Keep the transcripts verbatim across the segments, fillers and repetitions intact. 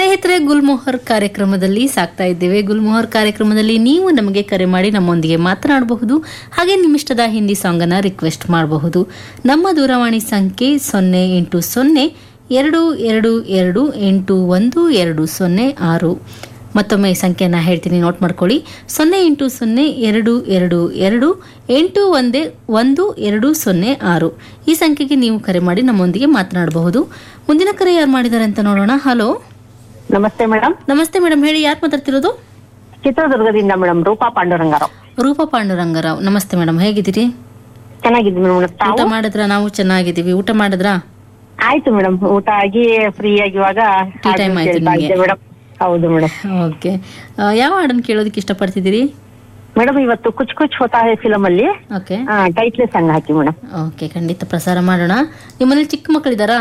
ಸ್ನೇಹಿತರೆ, ಗುಲ್ಮೋಹರ್ ಕಾರ್ಯಕ್ರಮದಲ್ಲಿ ಸಾಕ್ತಾ ಇದ್ದೇವೆ. ಗುಲ್ಮೋಹರ್ ಕಾರ್ಯಕ್ರಮದಲ್ಲಿ ನೀವು ನಮಗೆ ಕರೆ ಮಾಡಿ ನಮ್ಮೊಂದಿಗೆ ಮಾತನಾಡಬಹುದು. ಹಾಗೆ ನಿಮ್ಮಿಷ್ಟದ ಹಿಂದಿ ಸಾಂಗನ್ನು ರಿಕ್ವೆಸ್ಟ್ ಮಾಡಬಹುದು. ನಮ್ಮ ದೂರವಾಣಿ ಸಂಖ್ಯೆ ಸೊನ್ನೆ ಎಂಟು ಸೊನ್ನೆ ಎರಡು ಎರಡು ಎರಡು ಎಂಟು ಒಂದು ಎರಡು ಸೊನ್ನೆ ಆರು. ಮತ್ತೊಮ್ಮೆ ಸಂಖ್ಯೆಯನ್ನು ಹೇಳ್ತೀನಿ, ನೋಟ್ ಮಾಡ್ಕೊಳ್ಳಿ. ಸೊನ್ನೆ ಎಂಟು ಸೊನ್ನೆ ಎರಡು ಎರಡು ಎರಡು ಎಂಟು ಒಂದೇ ಒಂದು ಎರಡು ಸೊನ್ನೆ ಆರು. ಈ ಸಂಖ್ಯೆಗೆ ನೀವು ಕರೆ ಮಾಡಿ ನಮ್ಮೊಂದಿಗೆ ಮಾತನಾಡಬಹುದು. ಮುಂದಿನ ಕರೆ ಯಾರು ಮಾಡಿದ್ದಾರೆ ಅಂತ ನೋಡೋಣ. ಹಲೋ, ನಮಸ್ತೆ ಮೇಡಮ್. ನಮಸ್ತೆ ಮೇಡಮ್, ಹೇಳಿ, ಯಾರು ಮಾತಾಡ್ತಿರೋದು? ಚಿತ್ರದುರ್ಗದಿಂದ ಮೇಡಮ್, ರೂಪಾ ಪಾಂಡುರಂಗರಾವ್. ರೂಪಾ ಪಾಂಡುರಂಗರಾವ್, ನಮಸ್ತೆ ಮೇಡಮ್, ಹೇಗಿದ್ದೀರಿ? ಚೆನ್ನಾಗಿದ್ದೀನಿ ಮೇಡಮ್. ಊಟ ಮಾಡಿದ್ರ? ನಾವು ಚೆನ್ನಾಗಿದ್ದೀವಿ. ಊಟ ಮಾಡಿದ್ರಾ? ಆಯ್ತು ಮೇಡಮ್, ಊಟ ಆಗಿ ಫ್ರೀ ಆಗಿ ಇವಾಗ ಟೀ ಟೈಮ್ ಆಯ್ತು ನಿಮಗೆ? ಮೇಡಮ್. ಹೌದು ಮೇಡಮ್. ಓಕೆ, ಯಾವ ಹಾಡನ್ನು ಕೇಳೋದಕ್ಕೆ ಇಷ್ಟಪಡ್ತಿದ್ದೀರಿ ಮೇಡಮ್? ಇವತ್ತು ಕುಚ್ ಕುಚ್ ಹೋತಾ ಹೈ ಫಿಲಮ್ ಅಲ್ಲಿ ಓಕೆ ಟೈಟ್ಲ್ ಸಾಂಗ್ ಹಾಕಿ ಮೇಡಮ್. ಓಕೆ, ಖಂಡಿತ ಪ್ರಸಾರ ಮಾಡೋಣ. ನಿಮ್ಮನೇಲಿ ಚಿಕ್ಕ ಮಕ್ಕಳಿದಾರಾ?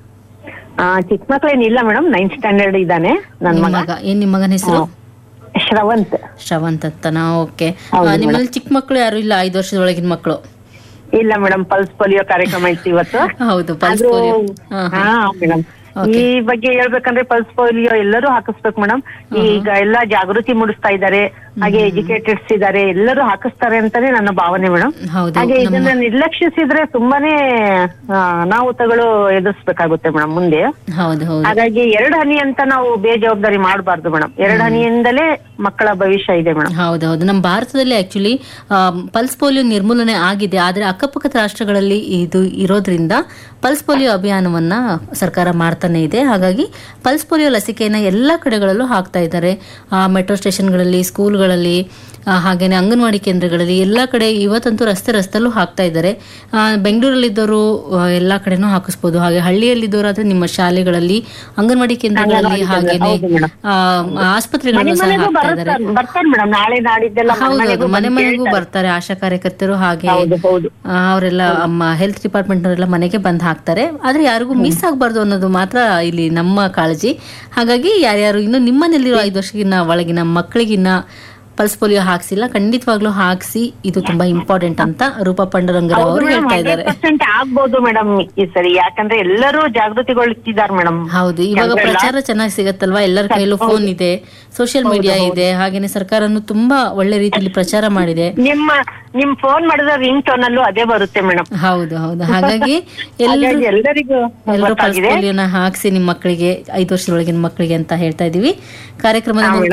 ಚಿಕ್ಕ ಮಕ್ಳೇನಿಲ್ಲ ಮೇಡಮ್, ನೈನ್ತ್ ಸ್ಟ್ಯಾಂಡರ್ಡ್ ಇದ್ದಾನೆ ನನ್ನ ಮಗ. ಮಗ ಏನ್ ನಿಮ್ಮ ಮಗನ ಹೆಸರು? ಶ್ರವಂತ್. ಶ್ರವಂತ್ ಅಂತನಾ? ಓಕೆ. ಹೌದು ನಿಮ್ಮಲ್ಲಿ ಚಿಕ್ಕ ಮಕ್ಕಳು ಯಾರು ಇಲ್ಲ? ಐದು ವರ್ಷದೊಳಗಿನ ಮಕ್ಕಳು ಇಲ್ಲ ಮೇಡಮ್, ಪಲ್ಸ್ ಪೋಲಿಯೋ ಕಾರ್ಯಕ್ರಮ ಇತ್ತು ಇವತ್ತು. ಹೌದು, ಪಲ್ಸ್ ಅದು- ಪೋಲಿಯೋ. ಹಾ ಮೇಡಮ್, ಈ ಬಗ್ಗೆ ಹೇಳ್ಬೇಕಂದ್ರೆ ಪಲ್ಸ್ ಪೋಲಿಯೋ ಎಲ್ಲರೂ ಹಾಕಿಸ್ಬೇಕು ಮೇಡಮ್. ಈಗ ಎಲ್ಲಾ ಜಾಗೃತಿ ಮೂಡಿಸ್ತಾ ಇದ್ದಾರೆ, ಹಾಗೆ ಎಜುಕೇಟೆಡ್ಸ್ ಇದ್ದಾರೆ, ಎಲ್ಲರೂ ಹಾಕಿಸ್ತಾರೆ ಅಂತಾನೆ ನನ್ನ ಭಾವನೆ ಮೇಡಮ್. ಹೌದು, ಹಾಗೆ ಇದನ್ನ ನಿರ್ಲಕ್ಷಿಸಿದ್ರೆ ತುಂಬಾನೇ ಆ, ಅನಾಹುತಗಳು ಎದುರಿಸ್ಬೇಕಾಗುತ್ತೆ ಮೇಡಮ್ ಮುಂದೆ. ಹೌದು ಹೌದು ಹಾಗಾಗಿ ಎರಡು ಹನಿ ಅಂತ ನಾವು ಬೇಜವಾಬ್ದಾರಿ ಮಾಡಬಾರ್ದು ಮೇಡಮ್. ಎರಡು ಹನಿಯಿಂದಲೇ ಮಕ್ಕಳ ಭವಿಷ್ಯ ಇದೆ ಮೇಡಮ್. ಹೌದು ಹೌದು ನಮ್ಮ ಭಾರತದಲ್ಲಿ ಆಕ್ಚುಲಿ ಪಲ್ಸ್ ಪೋಲಿಯೋ ನಿರ್ಮೂಲನೆ ಆಗಿದೆ. ಆದ್ರೆ ಅಕ್ಕಪಕ್ಕದ ರಾಷ್ಟ್ರಗಳಲ್ಲಿ ಇದು ಇರೋದ್ರಿಂದ ಪಲ್ಸ್ ಪೋಲಿಯೋ ಅಭಿಯಾನವನ್ನ ಸರ್ಕಾರ ಮಾಡ್ತಾನೆ ಇದೆ. ಹಾಗಾಗಿ ಪಲ್ಸ್ ಪೋಲಿಯೋ ಲಸಿಕೆಯನ್ನ ಎಲ್ಲಾ ಕಡೆಗಳಲ್ಲೂ ಹಾಕ್ತಾ ಇದ್ದಾರೆ. ಮೆಟ್ರೋ ಸ್ಟೇಷನ್ಗಳಲ್ಲಿ, ಸ್ಕೂಲ್ಗಳಲ್ಲಿ, ಹಾಗೇನೆ ಅಂಗನವಾಡಿ ಕೇಂದ್ರಗಳಲ್ಲಿ, ಎಲ್ಲಾ ಕಡೆ ಇವತ್ತಂತೂ ರಸ್ತೆ ರಸ್ತೆಲ್ಲೂ ಹಾಕ್ತಾ ಇದ್ದಾರೆ. ಬೆಂಗಳೂರಲ್ಲಿದ್ದವರು ಎಲ್ಲಾ ಕಡೆನೂ ಹಾಕಿಸ್ಬೋದು. ಹಾಗೆ ಹಳ್ಳಿಯಲ್ಲಿದ್ದವರಾದ್ರೆ ನಿಮ್ಮ ಶಾಲೆಗಳಲ್ಲಿ, ಅಂಗನವಾಡಿ ಕೇಂದ್ರಗಳಲ್ಲಿ, ಹಾಗೇನೆ ಆಸ್ಪತ್ರೆಗಳಲ್ಲೂ ಸಹ ಹಾಕ್ತಾ ಇದ್ದಾರೆ. ಬರ್ತಾರೆ ಮೇಡಮ್, ನಾಳೆ ನಾಡಿದ್ದೆಲ್ಲ ಹೌದು, ಮನೆ ಮನೆಗೂ ಬರ್ತಾರೆ ಆಶಾ ಕಾರ್ಯಕರ್ತರು. ಹಾಗೆ ಹೌದು. ಅವರೆಲ್ಲ ಹೆಲ್ತ್ ಡಿಪಾರ್ಟ್ಮೆಂಟ್ ಅವರೆಲ್ಲ ಮನೆಗೆ ಬಂದ್ ಹಾಕ್ತಾರೆ. ಆದ್ರೆ ಯಾರಿಗೂ ಮಿಸ್ ಆಗ್ಬಾರ್ದು ಅನ್ನೋದು ಮಾತ್ರ ಇಲ್ಲಿ ನಮ್ಮ ಕಾಳಜಿ. ಹಾಗಾಗಿ ಯಾರ್ಯಾರು ಇನ್ನು ನಿಮ್ಮನೆಯಲ್ಲಿರೋ ಐದು ವರ್ಷಗಿನ್ನ ಒಳಗಿನ ಮಕ್ಕಳಿಗಿನ್ನ ಪಲ್ಸ್ ಪೋಲಿಯೋ ಹಾಕ್ಸಿಲ್ಲ, ಖಂಡಿತವಾಗ್ಲೂ ಹಾಕ್ಸಿ. ಇದು ತುಂಬಾ ಇಂಪಾರ್ಟೆಂಟ್ ಅಂತ ರೂಪಾ ಪಾಂಡುರಂಗರಾವ್ ಅವರು ಹೇಳ್ತಾ ಇದ್ದಾರೆ. ಆಗ್ಬಹುದು ಮೇಡಮ್ ಈ ಸರಿ, ಯಾಕಂದ್ರೆ ಎಲ್ಲರೂ ಜಾಗೃತಿಗೊಳ್ತಿದ್ದಾರೆ ಮೇಡಮ್. ಹೌದು, ಇವಾಗ ಪ್ರಚಾರ ಚೆನ್ನಾಗಿ ಸಿಗತ್ತಲ್ವಾ? ಎಲ್ಲರ ಕೈಲೂ ಫೋನ್ ಇದೆ, ಸೋಷಿಯಲ್ ಮೀಡಿಯಾ ಇದೆ. ಹಾಗೇನೆ ಸರ್ಕಾರನು ತುಂಬಾ ಒಳ್ಳೆ ರೀತಿಯಲ್ಲಿ ಪ್ರಚಾರ ಮಾಡಿದೆ. ನಿಮ್ಮ ನಿಮ್ ಫೋನ್ ಮಾಡಿದ ರಿಂಗ್ ಟೋನ್ ಅಲ್ಲೂ ಅದೇ ಬರುತ್ತೆ ಮೇಡಮ್. ಹೌದು ಹೌದು ಹಾಗಾಗಿ ಎಲ್ಲರೂ ಎಲ್ಲರಿಗೂ ಎಲ್ಲರೂ ಪಲ್ಸ್ ಪೋಲಿಯೋನ ಹಾಕ್ಸಿ ನಿಮ್ಮ ಮಕ್ಕಳಿಗೆ, ಐದು ವರ್ಷದೊಳಗಿನ ಮಕ್ಕಳಿಗೆ ಅಂತ ಹೇಳ್ತಾ ಇದೀವಿ. ಕಾರ್ಯಕ್ರಮದ